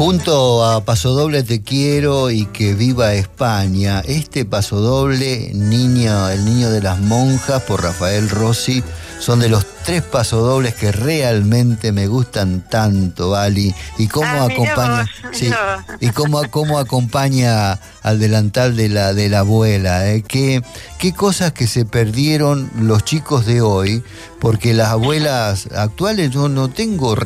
Junto a Pasodoble Te Quiero y Que Viva España, este pasodoble, El Niño de las Monjas, por Rafael Rossi, son de los 3 pasodobles que realmente me gustan tanto, Ali. Y cómo acompaña, sí, y cómo acompaña al delantal de la abuela, qué cosas que se perdieron los chicos de hoy, porque las abuelas actuales yo no tengo